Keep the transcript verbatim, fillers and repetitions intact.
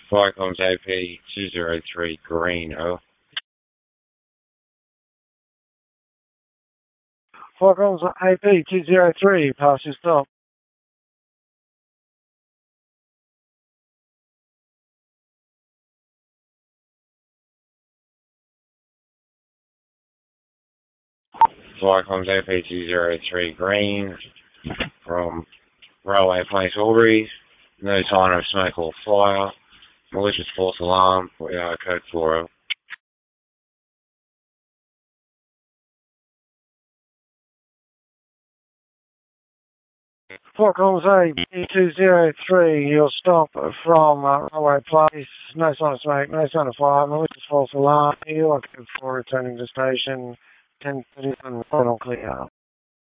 Viacom's A P two zero three Green, over. Viacom's A P two zero three, pass your stop. Viacom's A P two zero three Green from Railway Place Albury. No sign of smoke or fire. Malicious false alarm for E I code four. Viacom's A P two zero three, your stop from uh, Railway Place. No sign of smoke, no sign of fire. Malicious false alarm. E I code four returning to station. ten thirty-one, final clear.